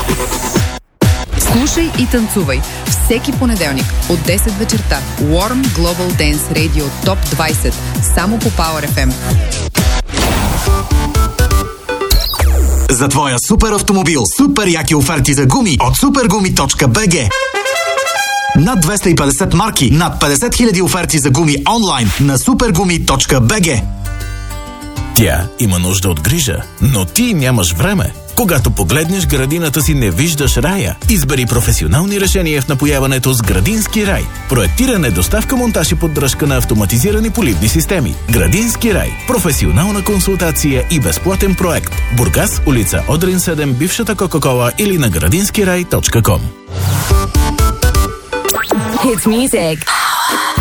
Слушай и танцувай всеки понеделник от 10 вечерта. Warm Global Dance Radio Top 20 само по Power FM. За твоя супер автомобил, супер яки оферти за гуми от supergumi.bg. Над 250 марки, над 50 000 оферти за гуми онлайн на supergumi.bg. Тя има нужда от грижа, но ти нямаш време. Когато погледнеш градината си, не виждаш рая. Избери професионални решения в напояването с Градински рай. Проектиране, доставка, монтаж и поддръжка на автоматизирани поливни системи. Градински рай. Професионална консултация и безплатен проект. Бургас, улица Одрин 7, бившата Кока-кола или на gradinskiraj.com. Hits music.